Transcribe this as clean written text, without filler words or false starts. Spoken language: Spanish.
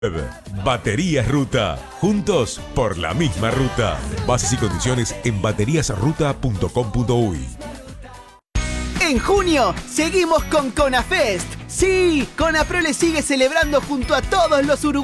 Baterías Ruta, juntos por la misma ruta. Bases y condiciones en bateriasruta.com.uy. En junio seguimos con CONAFEST. Sí, CONAPROLE sigue celebrando junto a todos los uruguayos